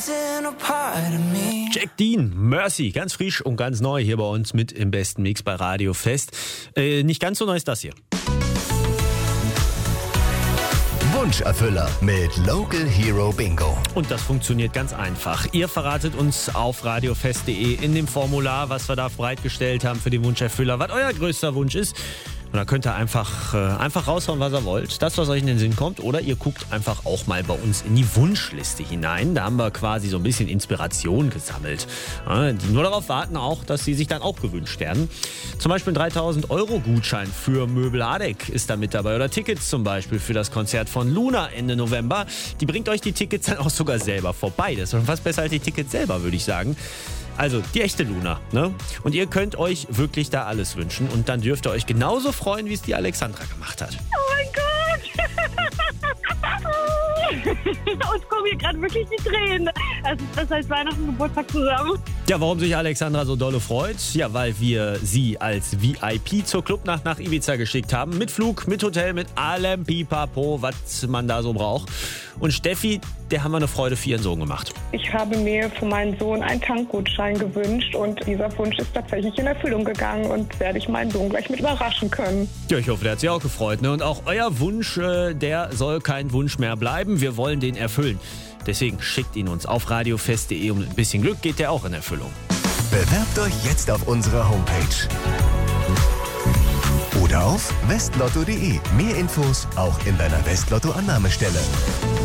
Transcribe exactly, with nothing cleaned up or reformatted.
Jack Dean, Mercy, ganz frisch und ganz neu hier bei uns mit im besten Mix bei Radio Fest. Äh, nicht ganz so neu ist das hier. Wunscherfüller mit Local Hero Bingo. Und das funktioniert ganz einfach. Ihr verratet uns auf radiofest punkt de in dem Formular, was wir da bereitgestellt haben für den Wunscherfüller, was euer größter Wunsch ist. Und da könnt ihr einfach, äh, einfach raushauen, was ihr wollt. Das, was euch in den Sinn kommt. Oder ihr guckt einfach auch mal bei uns in die Wunschliste hinein. Da haben wir quasi so ein bisschen Inspiration gesammelt. Ja, die nur darauf warten auch, dass sie sich dann auch gewünscht werden. Zum Beispiel ein dreitausend Euro Gutschein für Möbel Adeck ist da mit dabei. Oder Tickets zum Beispiel für das Konzert von Luna Ende November. Die bringt euch die Tickets dann auch sogar selber vorbei. Das ist schon fast besser als die Tickets selber, würde ich sagen. Also die echte Luna, ne? Und ihr könnt euch wirklich da alles wünschen. Und dann dürft ihr euch genauso freuen, wie es die Alexandra gemacht hat. Oh mein Gott! Uns kommen hier gerade wirklich die Tränen. Es ist besser als Weihnachten und Geburtstag zusammen. Ja, warum sich Alexandra so dolle freut? Ja, weil wir sie als V I P zur Clubnacht nach Ibiza geschickt haben. Mit Flug, mit Hotel, mit allem Pipapo, was man da so braucht. Und Steffi, der haben wir eine Freude für ihren Sohn gemacht. Ich habe mir für meinen Sohn einen Tankgutschein gewünscht und dieser Wunsch ist tatsächlich in Erfüllung gegangen und werde ich meinen Sohn gleich mit überraschen können. Ja, ich hoffe, der hat sich auch gefreut. Ne? Und auch euer Wunsch, äh, der soll kein Wunsch mehr bleiben. Wir wollen den erfüllen. Deswegen schickt ihn uns auf radiofest punkt de und mit ein bisschen Glück geht der auch in Erfüllung. Bewerbt euch jetzt auf unserer Homepage. Oder auf westlotto punkt de. Mehr Infos auch in deiner Westlotto-Annahmestelle.